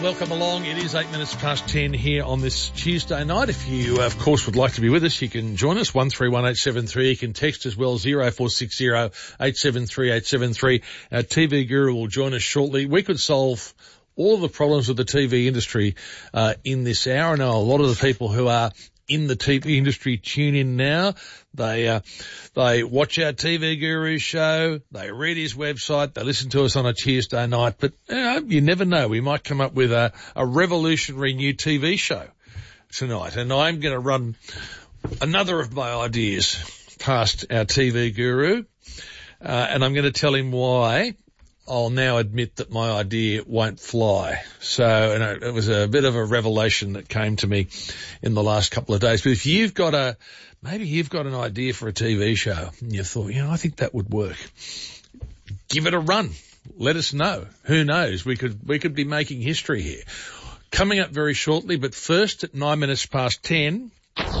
Welcome along. It is 8 minutes past 10 here on this Tuesday night. If you, of course, would like to be with us, you can join us, 131873. You can text as well, 0460 873 873. Our TV guru will join us shortly. We could solve all of the problems with the TV industry in this hour. I know a lot of the people who are in the TV industry tune in now. They watch our TV guru show, they read his website, they listen to us on a Tuesday night, but you never know. We might come up with a revolutionary new TV show tonight. And I'm going to run another of my ideas past our TV guru, and I'm going to tell him why I'll now admit that my idea won't fly. So, it was a bit of a revelation that came to me in the last couple of days. But if you've got maybe you've got an idea for a TV show and you thought, I think that would work, give it a run. Let us know. Who knows? We could be making history here. Coming up very shortly, but first at 9 minutes past 10.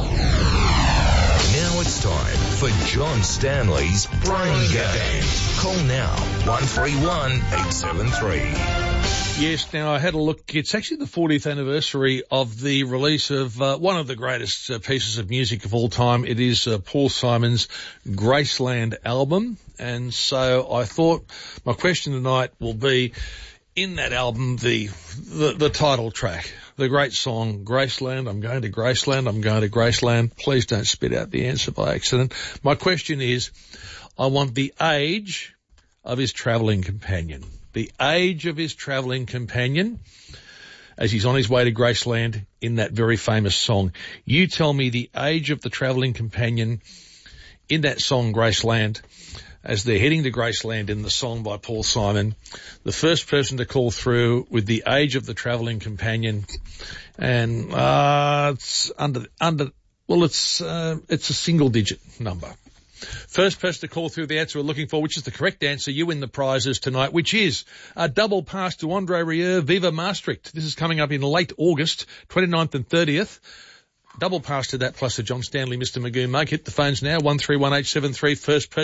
Now it's time for John Stanley's Brain Game. Call now, 131873. Yes, now I had a look. It's actually the 40th anniversary of the release of one of the greatest pieces of music of all time. It is Paul Simon's Graceland album. And so I thought my question tonight will be, in that album, the title track, the great song, Graceland, I'm going to Graceland, I'm going to Graceland. Please don't spit out the answer by accident. My question is, I want the age of his travelling companion. The age of his travelling companion as he's on his way to Graceland in that very famous song. You tell me the age of the travelling companion in that song, Graceland, as they're heading to Graceland in the song by Paul Simon. The first person to call through with the age of the travelling companion, and it's it's a single digit number. First person to call through the answer we're looking for, which is the correct answer, you win the prizes tonight, which is a double pass to Andre Rieu Viva Maastricht. This is coming up in late August, 29th and 30th. Double pass to that plus a John Stanley Mr. Magoo mug. Hit the phones now, 131873. First person